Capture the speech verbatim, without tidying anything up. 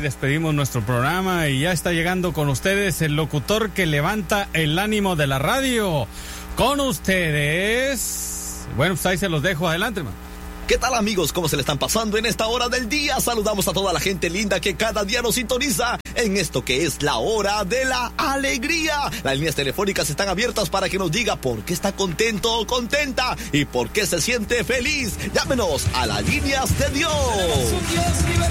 despedimos nuestro programa y ya está llegando con ustedes el locutor que levanta el ánimo de la radio. Con ustedes... Bueno, pues ahí se los dejo. Adelante, man. ¿Qué tal, amigos? ¿Cómo se le están pasando en esta hora del día? Saludamos a toda la gente linda que cada día nos sintoniza en esto que es la hora de la alegría. Las líneas telefónicas están abiertas para que nos diga por qué está contento o contenta y por qué se siente feliz. Llámenos a las líneas de Dios.